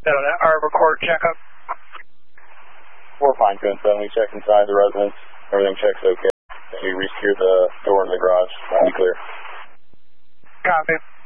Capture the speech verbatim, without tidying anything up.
Our record checkup. We're fine, Coon seven. We checked inside the residence. Everything checks okay. We re-secured the door in the garage. Be clear. Copy.